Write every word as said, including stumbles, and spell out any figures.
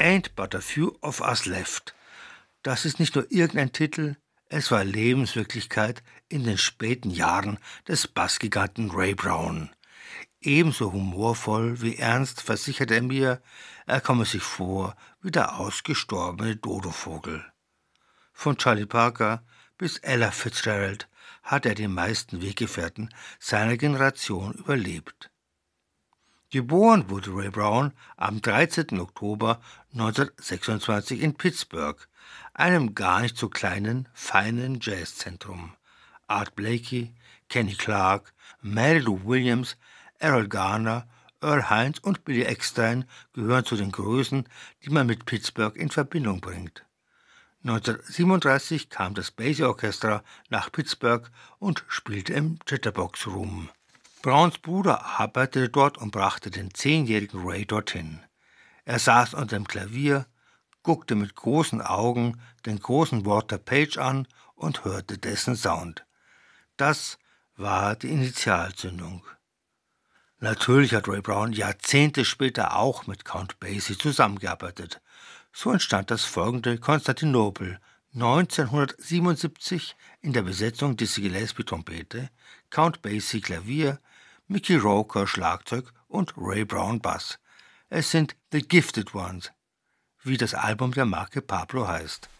Ain't but a few of us left. Das ist nicht nur irgendein Titel, es war Lebenswirklichkeit in den späten Jahren des Bassgiganten Ray Brown. Ebenso humorvoll wie ernst versichert er mir, er komme sich vor wie der ausgestorbene Dodovogel. Von Charlie Parker bis Ella Fitzgerald hat er die meisten Weggefährten seiner Generation überlebt. Geboren wurde Ray Brown am dreizehnten Oktober neunzehnhundertsechsundzwanzig in Pittsburgh, einem gar nicht so kleinen, feinen Jazzzentrum. Art Blakey, Kenny Clarke, Mary Lou Williams, Errol Garner, Earl Hines und Billy Eckstine gehören zu den Größen, die man mit Pittsburgh in Verbindung bringt. neunzehnhundertsiebenunddreißig kam das Basie Orchestra nach Pittsburgh und spielte im Jitterbox Room. Browns Bruder arbeitete dort und brachte den zehnjährigen Ray dorthin. Er saß unter dem Klavier, guckte mit großen Augen den großen Walter Page an und hörte dessen Sound. Das war die Initialzündung. Natürlich hat Ray Brown Jahrzehnte später auch mit Count Basie zusammengearbeitet. So entstand das folgende Konstantinopel neunzehnhundertsiebenundsiebzig in der Besetzung Dizzy Gillespie Trompete, Count Basie Klavier, Mickey Roker Schlagzeug und Ray Brown Bass. Es sind The Gifted Ones, wie das Album der Marke Pablo heißt.